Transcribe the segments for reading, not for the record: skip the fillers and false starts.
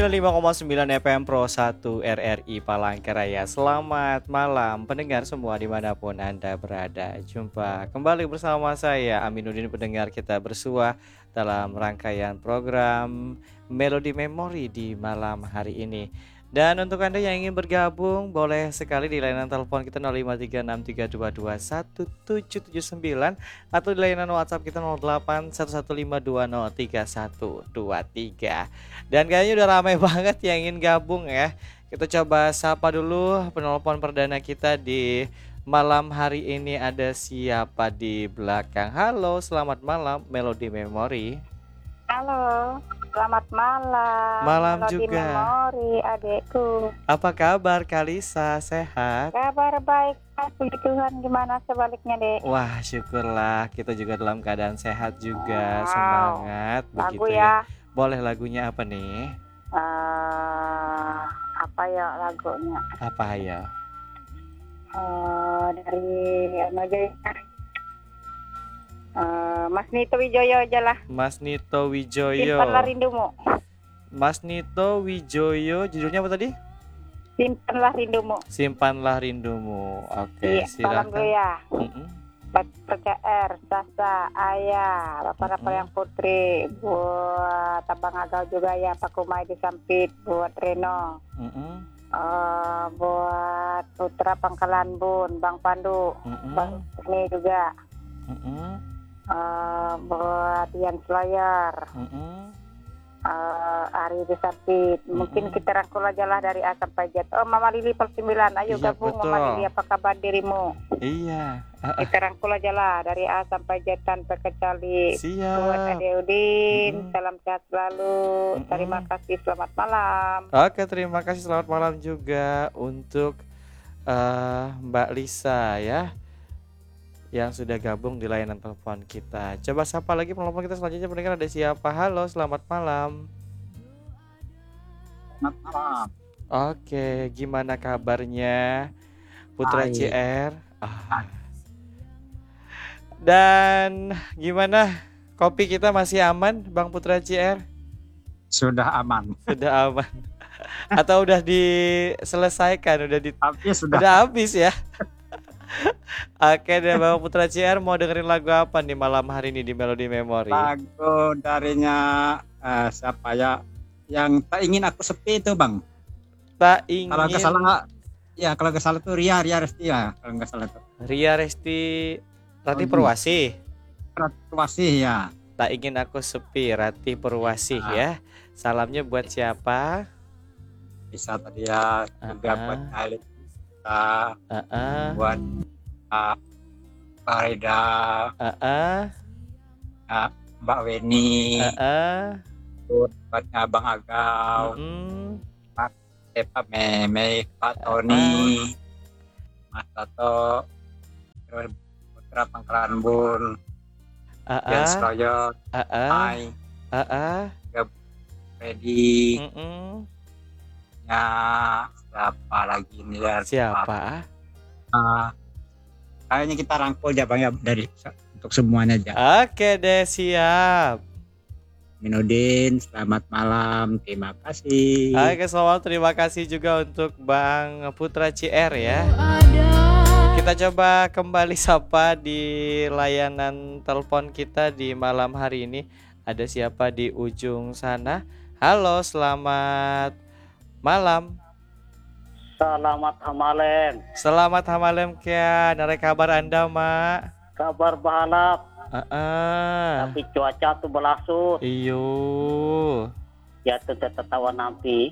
95,9 FM Pro 1 RRI Palangkaraya. Selamat malam pendengar semua dimanapun Anda berada. Jumpa kembali bersama saya Aminuddin, pendengar kita bersua dalam rangkaian program Melodi Memori di malam hari ini. Dan untuk Anda yang ingin bergabung, boleh sekali di layanan telepon kita 053632217779 atau di layanan WhatsApp kita 0811520323. Dan kayaknya udah ramai banget yang ingin gabung ya. Kita coba sapa dulu penelpon perdana kita di malam hari ini. Ada siapa di belakang? Halo, selamat malam Melodi Memori. Halo, selamat malam. Malam Melodi juga. Memori, adekku. Apa kabar Kalisa? Sehat? Kabar baik, puji Tuhan. Gimana sebaliknya, Dek? Wah, syukurlah kita juga dalam keadaan sehat juga. Wow. Semangat Lagu begitu ya. Boleh lagunya apa nih? Apa ya lagunya? Apa ya? Dari aja ya. Mas Nito Wijoyo aja lah. Mas Nito Wijoyo. Simpanlah rindumu. Mas Nito Wijoyo, judulnya apa tadi? Simpanlah rindumu. Simpanlah rindumu. Oke, Iya, salam gue silakan. ya. Mm-mm. PCR, Sasa, Ayah, Bapak yang Putri, buat Abang Agau juga ya, Pak Kumai di Sampit, buat Reno, Mm-mm. buat Putra Pangkalan Bun, Bang Pandu, Mm-mm. Bang ini juga, Mm-mm. buat Ian Slayer, Mm-mm. Ari di Sampit. Mungkin kita rangkul aja lah dari A sampai Z. Oh, Mama Lili per 9, ayo Iya, gabung betul. Mama Lili, apa kabar dirimu? Iya. Kita rangkul aja lah dari A sampai Z tanpa kecuali. Buat Siap. Ade Udin, Mm-mm. salam sehat selalu. Mm-mm. Terima kasih, selamat malam. Oke, terima kasih. Selamat malam juga untuk Mbak Lisa ya, yang sudah gabung di layanan telepon kita. Coba sapa lagi penelpon kita selanjutnya, pendengar ada siapa? Halo, selamat malam. Selamat malam. Oke, gimana kabarnya Putra Baik. CR? Dan gimana kopi kita masih aman Bang Putra CR? Sudah aman. Sudah aman. Atau udah diselesaikan, Tapi sudah udah habis ya? Oke deh Bang Putra CR, mau dengerin lagu apa nih malam hari ini di Melodi Memori? lagu darinya siapa ya? Yang tak ingin aku sepi itu, Bang. Tak Kalau nggak ingin. salah ya, kalau nggak salah tuh Ria Resti ya, kalau nggak salah tuh. Ria Resti Rati Oh, Purwasih. Ratuasih ya. Tak ingin aku sepi, Rati Purwasih Ah. ya. Salamnya buat siapa? Bisa tadi ya juga buat Alit, buat Farida, Mbak Weni, buat Abang Agau, Pak Meme, Pak Tony, Mas Tato, terus Putra Pangkalan Bun, Jens Royal, Mai, Freddy, ya siapa lagi nih ya? Siapa? Kayaknya kita rangkul aja, Bang, ya, dari untuk semuanya aja. Oke deh, siap. Minudin, selamat malam, terima kasih. Oke, selamat, terima kasih juga untuk Bang Putra CR ya. Kita coba kembali sapa di layanan telepon kita di malam hari ini. Ada siapa di ujung sana? Halo, selamat malam. Selamat malam. Selamat malam Kia. Nare kabar Anda, Mak? Kabar bahalap, Tapi tapi cuaca tuh belasut. iyo. Ya tuh tertawa nanti.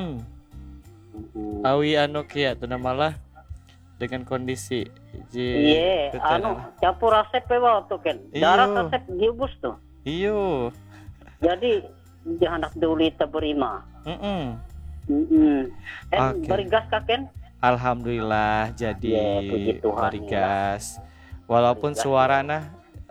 Awi anu Kia tuh malah dengan kondisi Iya, campur resep pewa tuh kan. Darah resep gibus tuh. iyo. Jadi jangan dulu terberima. Oke. Berigas kaken. Alhamdulillah jadi Ya, puji Tuhan, barigas. Walaupun Barigas, suarana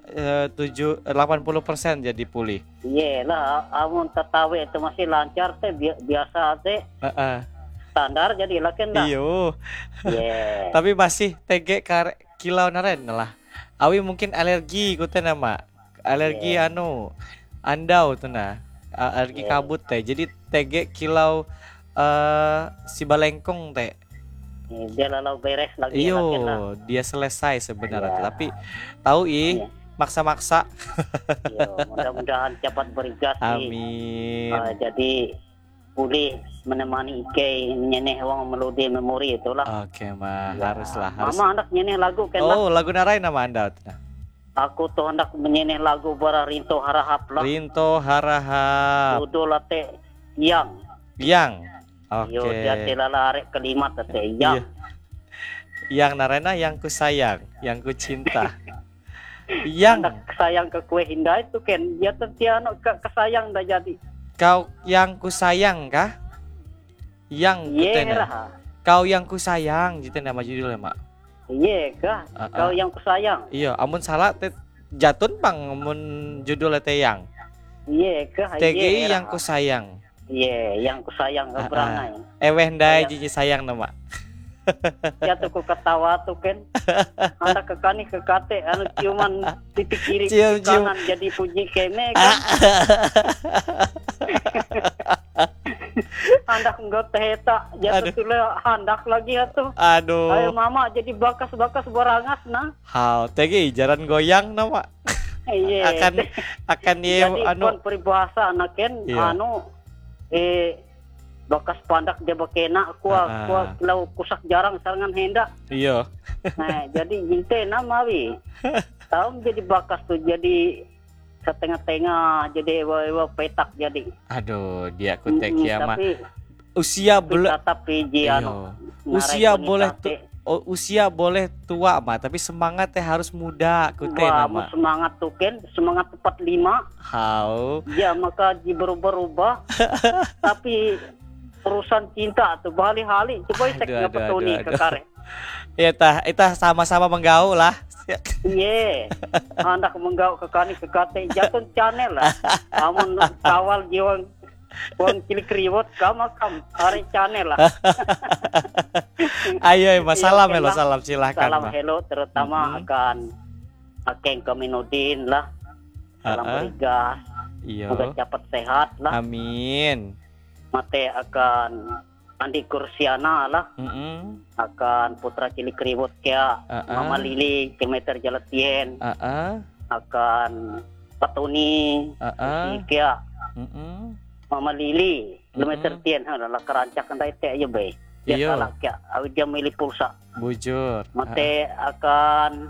80% jadi pulih. Iya lah, amun tetawe itu masih lancar teh biasa teh standar jadi laken dah. Iyo. Iya. Tapi masih TG kilau naren lah. Awi mungkin alergi ku teh nama. Alergi anu andau tuh nah. alergi kabut teh. Jadi TG kilau si balengkong teh. Dia lalu beres lagi Iyo, lagi lah. dia selesai sebenarnya, Iya. tapi tahu Iya. maksa-maksa. Iya, mudah-mudahan cepat berigas sih. Amin. Jadi pulih menemani Ike nyeneh wong melodi memori itulah. Oke, mah Ya. harus. Mama hendak nyeneh lagu kan lah. Oh, lagu narai nama Anda. Aku tuh hendak menyeneh lagu bara Rinto Harahap lah. Rinto Harahap. Judul teh Yang. Oke. Yo dia telala arek kelimat teh Iya. Yang. Yang narena yang ku sayang, yang ku cinta. Yang Hendak sayang ke kue Hinda itu kan dia tetiano kesayang dah jadi. kau yang ku sayang kah? Yang ku Iya tena. lah. Kau yang ku sayang, gitu nama judulnya, Mak. Iya kah? Kau yang kusayang. Iya, amun salah teh jatun pang amun judulnya teh yang. Iya kah? TGI Iya, yang ku sayang. Iya, yang kusayang keberangai. Eweh ndai Sayang. jiji sayang nama. Ya tuh ku ketawa tuh kan. Anda kekani kekate anu ciuman titik kiri Cium, titik kanan jadi puji keme kan. Hendak enggak teheta jatuh Aduh. tule hendak lagi atuh. Aduh. Ayo mama jadi bakas-bakas borangas nah. Hal TGI jaran goyang nama. Iya. akan ye Jadi anu kon peribahasa anak kan Iya. anu bakas pandak dia bakena kuah lau kusak jarang sarangan hendak. iya. Nah, jadi jinte nama wi. Tahu jadi bakas tuh jadi setengah-tengah jadi ewa petak jadi. Aduh, dia ku teh kieu mah. Tapi Usia boleh tapi iya. anu. Usia boleh usia boleh tua mah, tapi semangat teh harus muda ku teh nama. Semangat tuh kan, semangat 45. Hau. Ya maka berubah-ubah. Tapi urusan cinta tuh bali-hali coba isek Aduh, ngapetuni aduh, ke aduh. kare. Eta sama-sama menggaul lah. Iya, hendak menggau ke kani ke kate jatuh channel lah. Amun kawal jiwang wong cilik riwot kam hari channel lah. Ayo, Mas, salam Iya, hello, Kang. salam silahkan. Salam Mas. hello terutama akan Akeng Kominudin lah. Salam berigas. Iya. Semoga cepat sehat lah. Amin. Mate akan Andi Kursiana lah. Akan putra cilik riwot kya Mama Lili kilometer Jalatien. Akan Patuni kya Mama Lili kilometer tien adalah kerancak andai teh aja be. Dia Iya. salah kya awi dia milih pulsa. Bujur. Mate akan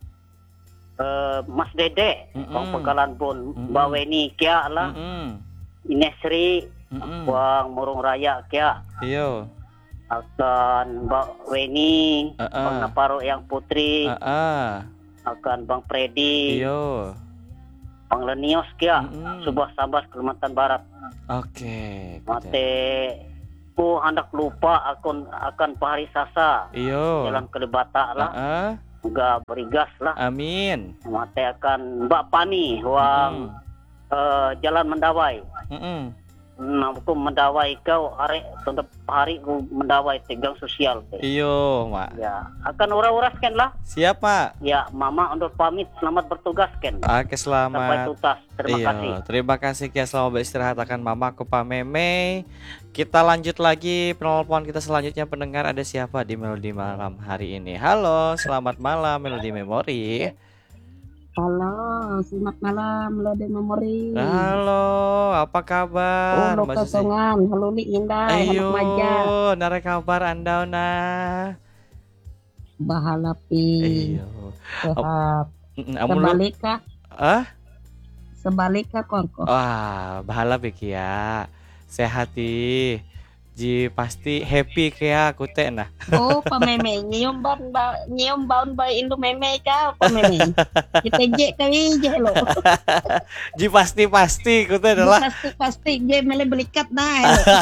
Mas Dede Wang Pekalan pun Baweni kya lah. Inesri Wang Murung Raya kya Iya. akan Mbak Weni Bang Naparo yang Putri akan Bang Freddy Iya. Bang Lenios kya Subah Sabas Kalimantan Barat. Oke. Mate ku hendak lupa akan Pahari Sasa Iya. Jalan Kalibata lah. Semoga berigas lah. Amin. Mate akan Mbak Pani Wang Jalan Mendawai. Nah, aku mendawai kau arek tetap hari ku mendawai tegang sosial teh. Iyo, Mak. Ya, akan ura-uraskan lah. Siap, Mak. Ya, Mama undur pamit, selamat bertugas Ken. Oke, Sampai selamat. tuntas. Terima kasih. Terima kasih Kia, selamat beristirahat akan Mama ku Pameme. Kita lanjut lagi penelpon kita selanjutnya, pendengar ada siapa di Melodi Malam hari ini? Halo, selamat malam Melodi Memori. Halo, selamat malam Melodi Memori. Halo, apa kabar? Oh, kosongan, halo Lik Indah, Ayo, Maja. nare kabar Anda nah. Bahalapi. Iyo. Sehat. Amun lu- Sebalika, sebalika kongko. Wah, bahala Beki ya. Sehat ih. Ji pasti happy kayak aku teh nah. Oh, pameme nyium baun ba ilu meme ka pameme. Kita je kali je lo. Ji pasti aku teh adalah. Pasti je mele belikat dah.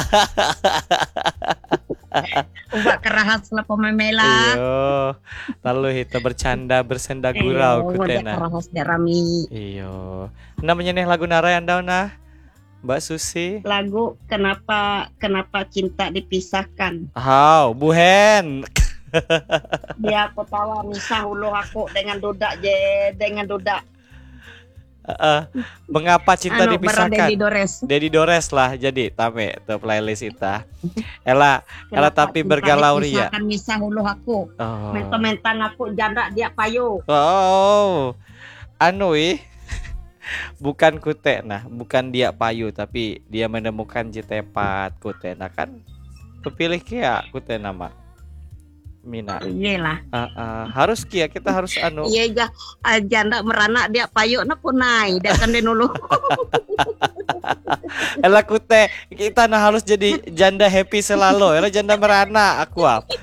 Ubah kerahas lah pameme lah. Iyo. Lalu kita bercanda bersenda gurau aku teh nah. Kerahas derami. Iyo. Namanya nih lagu narai Anda nah. Mbak Susi. Lagu kenapa cinta dipisahkan. How, Buhen. Dia aku tawa misah ulu aku dengan duda je dengan duda. Mengapa cinta Anu bara dipisahkan? Dedi Dores. Dedi Dores lah jadi tame tuh playlist ita. Ela tapi bergalau ria. Akan misah hulu aku. Oh. Mentang aku janda dia payu. Oh. Anu bukan kute nah, bukan dia payu tapi dia menemukan jitepat kute nah kan. Kepilih kia kute nama. Mina. Iyalah. Harus kia kita harus anu. Iya ja janda merana dia payu na punai dia kan denulu. Ela kute kita nah harus jadi janda happy selalu. Ela janda merana aku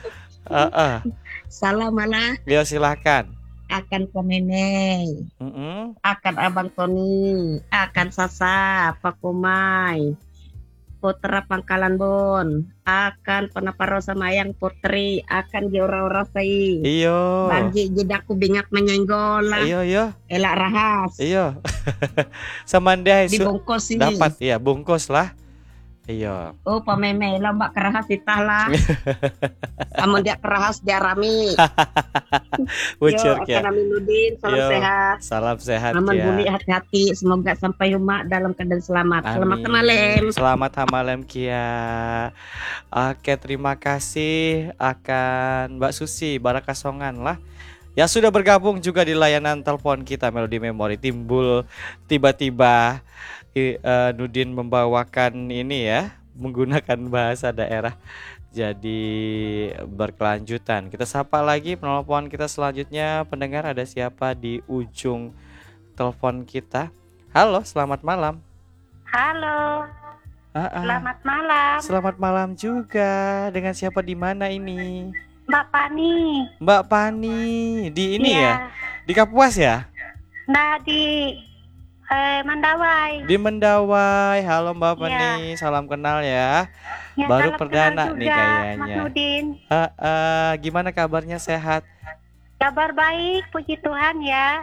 Salam malah. Yo silahkan. Akan Komenei, akan Abang Tony, akan Sasa, Pak Kumai, Putra Pangkalan Bon, akan Penaparo Samayang Putri, akan Jora Rasai. Iyo. Banji jedaku bingat menyenggol lah. Iyo. Elak rahas. Iyo. Samandai dibungkus sih. Dapat ya bungkus lah. Iya. Oh pameme lah mbak kerahas itah lah. Kamu dia kerahas dia rami. Bocor Yo, ya. akan Aminuddin, salam sehat. Salam sehat Aman ya. buli hati-hati, semoga sampai rumah dalam keadaan selamat. Selamat malam. Selamat malam Kia. Oke, terima kasih akan Mbak Susi Barakasongan lah. Yang sudah bergabung juga di layanan telepon kita Melodi Memori. Timbul tiba-tiba Nudin membawakan ini ya, menggunakan bahasa daerah. Jadi berkelanjutan. Kita sapa lagi penelpon kita selanjutnya. Pendengar ada siapa di ujung telepon kita? Halo, selamat malam. Halo. Selamat malam. Selamat malam juga. Dengan siapa di mana ini? Mbak Pani. Mbak Pani di ini ya? Di Kapuas ya? Nah di Mendawai. Di Mendawai. Halo Mbak Pani, salam kenal ya. Baru perdana nih kayaknya. Mas Nudin. Gimana kabarnya, sehat? Kabar baik, puji Tuhan ya.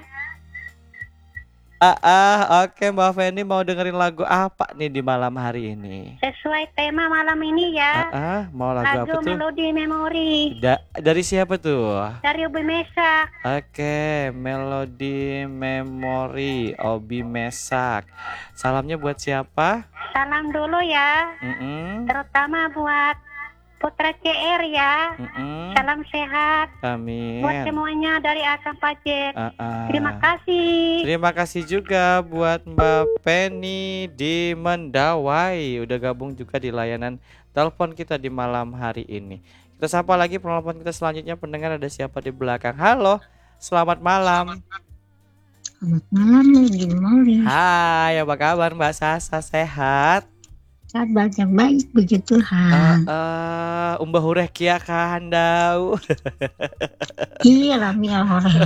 Oke Mbak Feni, mau dengerin lagu apa nih di malam hari ini? Sesuai tema malam ini ya. Mau lagu apa tuh? Melodi Memori. Dari siapa tuh? Dari Obi Mesak. Oke, Melodi Memori Obi Mesak. Salamnya buat siapa? Salam dulu ya. Terutama buat Putra CR ya. Salam sehat. Amin. Buat semuanya dari Akang Pajek. Terima kasih. Terima kasih juga buat Mbak Penny di Mendawai. Udah gabung juga di layanan telepon kita di malam hari ini. Kita sapa lagi penelpon kita selanjutnya. Pendengar ada siapa di belakang? Halo, selamat malam. Selamat malam, Melodi. Hai, apa kabar Mbak Sasa, sehat? Kabar yang baik, puji Tuhan. Umbah hureh kia kahandau. Iya lah, mia hore.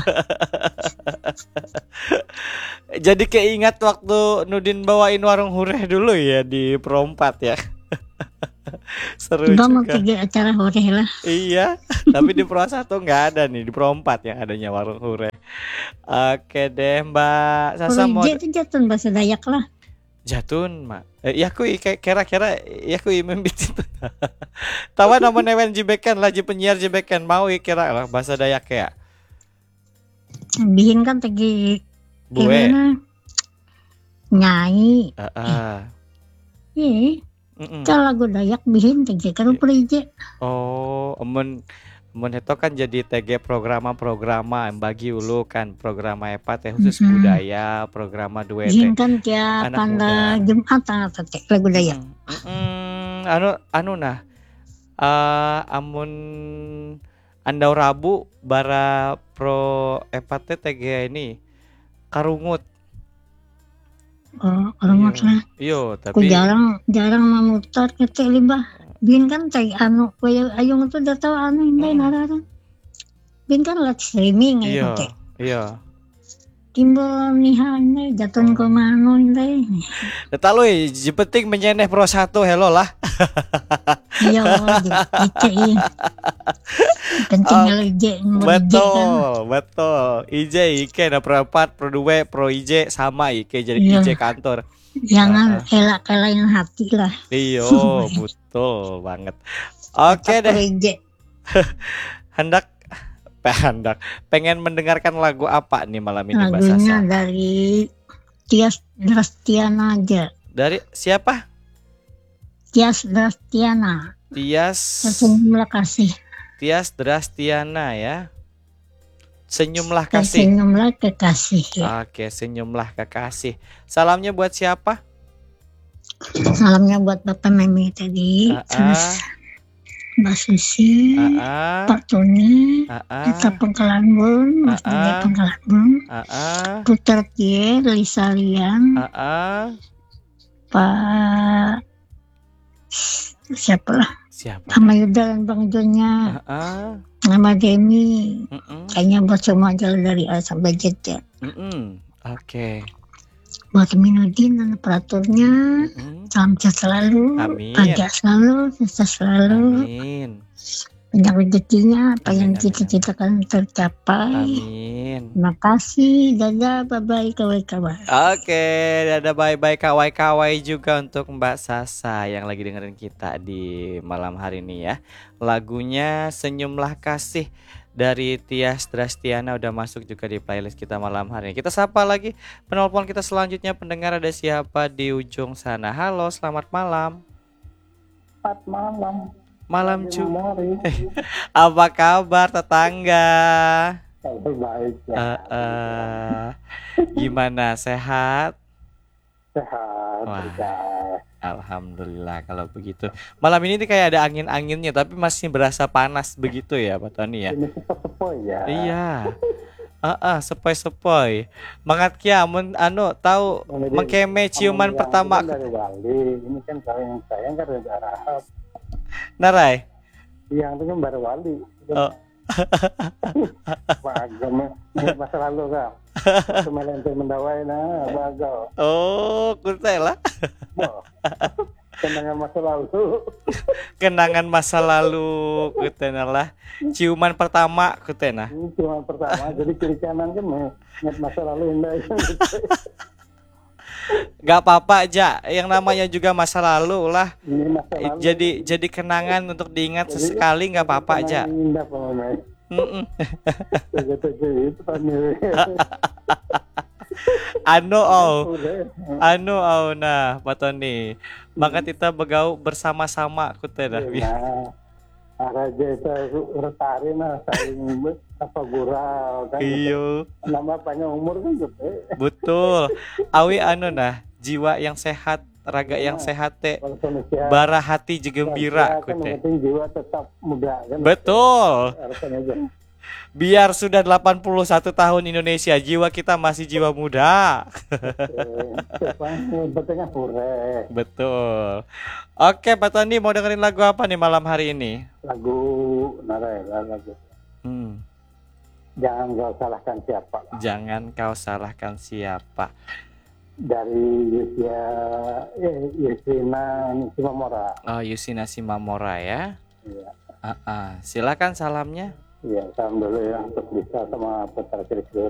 Jadi keingat waktu Nudin bawain warung hureh dulu ya di Perompat ya. Seru juga. Mau pergi acara hore lah. Iya, tapi di Pro 1 nggak ada nih, di Perompat yang adanya warung hureh. Oke deh Mbak Sasa mau. Jatun bahasa Dayak lah. Jatun mak. Ya kui kira-kira ya kui membit. Tawa nama newen jibekan lah penyiar jibekan mau kira lah bahasa Dayak ya. Bihin kan tegi Bue. Nyai. Iya. Kalau lagu Dayak bihin tegi kan perije. Oh, mun itu kan jadi TG programa yang bagi ulu kan programa EPA teh khusus budaya, programa duet teh. Kan tiap tanda Jumat teh lagu Dayak. Anu nah. Amun andau Rabu bara pro EPA teh TG ini karungut. Oh, karungut lah. Iya, tapi ku jarang memutar kete limbah. Bin kan teh anu kaya ayung itu udah tahu anu indai narara. Bin kan live streaming ya teh. Iya. Timbul nihan jatun ke mano indai. Eta lu penting menyeneh Pro 1 hello lah. Iya, IJ. Penting IJ. Betul. IJ Ike na Pro 4, Pro 2, Pro IJ sama Ike jadi IJ kantor. Jangan elak-elain hati lah. Iya, betul banget. Oke deh. Hendak pengen mendengarkan lagu apa nih malam ini Mbak Sasa? Lagunya dari Tias Drastiana aja. Dari siapa? Tias Drastiana. Tias Senyumlah kasih. Tias Drastiana ya. Senyumlah kasih. Senyumlah kekasih. Ya. Oke, senyumlah kekasih. Salamnya buat siapa? Salamnya buat Bapak Memi tadi. Terus Mbak Susi, Pak Tony, Kita Pengkelanggung, Mas Dede Pengkelanggung, Puter Tie, Lisa Liang, Pak siapa lah? Sama Yuda dan Bang Jonya, nama Demi, kayaknya buat semua aja dari A sampai Z ya. Oke. Buat Minudin dan operatornya, salam sehat selalu, bahagia selalu, sukses selalu, banyak rezekinya, apa yang cita-citakan tercapai. Terima kasih, dadah, bye-bye, kawan-kawan. Oke, dadah, bye-bye, kawan-kawan juga untuk Mbak Sasa yang lagi dengerin kita di malam hari ini ya. Lagunya Senyumlah Kasih dari Tias Drastiana udah masuk juga di playlist kita malam hari ini. Kita sapa lagi penelpon kita selanjutnya, pendengar ada siapa di ujung sana. Halo, selamat malam. Selamat malam. Malam juga. Apa kabar tetangga? Baik ya. Gimana, sehat? Sehat. Alhamdulillah kalau begitu. Malam ini kayak ada angin-anginnya tapi masih berasa panas begitu ya Pak Tony ya. Ini sepoi-sepoi ya. Iya. Sepoi-sepoi. Mangat kia tahu mengkeme ciuman pertama. Dari Wali. Ini kan yang sayang kan dari Arab. Narai. Yang itu kan baru Wali. Agama masa lalu kan. Semalente mendawai bagal. Oh, kurtela. Kenangan masa lalu. Kenangan masa lalu kutenalah. Ciuman pertama kutena. Ciuman pertama. Jadi kiri kanan kan ingat masa lalu indah. Gak apa-apa aja, yang namanya juga masa lalu lah. Masa lalu. Jadi kenangan untuk diingat sesekali nggak apa-apa aja. Indah pokoknya. Nah Pak Tony, maka kita begau bersama-sama kutena. Raja itu retari saling apa gurau kan. Iyo. Nama panjang umur kan gitu. Betul. Awi jiwa yang sehat, raga yang sehat teh. Bara hati gembira kan jiwa tetap muda kan. Betul. Biar sudah 81 tahun Indonesia, jiwa kita masih jiwa muda. Betul. Oke, Pak Tony mau dengerin lagu apa nih malam hari ini? Lagu Jangan Kau Salahkan Siapa. Jangan Kau Salahkan Siapa. Dari Yusina Simamora. Oh, Yusina Simamora ya. Iya. Silakan salamnya. Iya, salam dulu ya untuk bisa sama Putra Cilikriwut